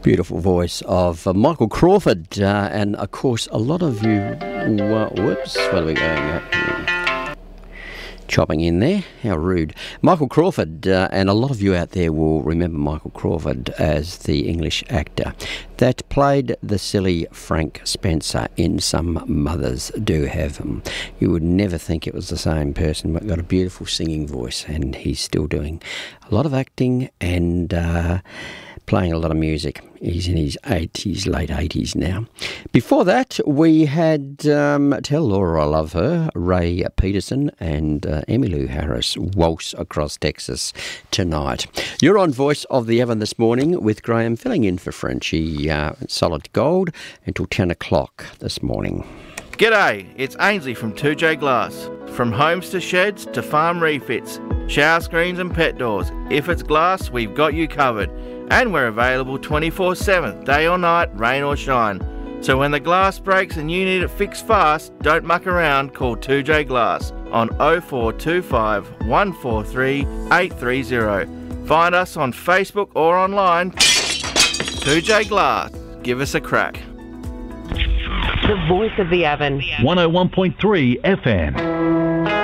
Beautiful voice of Michael Crawford, and of course a lot of you, whoops, where are we going? Chopping in there, how rude. Michael Crawford, and a lot of you out there will remember Michael Crawford as the English actor that played the silly Frank Spencer in Some Mothers Do Have 'Em. You would never think it was the same person, but got a beautiful singing voice, and he's still doing a lot of acting and playing a lot of music. He's in his 80s, late 80s now. Before that, we had Tell Laura I Love Her, Ray Peterson and Emmylou Harris, Waltz Across Texas tonight. You're on Voice of the Evan this morning with Graham filling in for Frenchie Solid Gold until 10 o'clock this morning. G'day, it's Ainsley from 2J Glass. From homes to sheds to farm refits, shower screens and pet doors. If it's glass, we've got you covered. And we're available 24/7, day or night, rain or shine. So when the glass breaks and you need it fixed fast, don't muck around, call 2J Glass on 0425 143 830. Find us on Facebook or online. 2J Glass, give us a crack. The Voice of the Evan. 101.3 FM.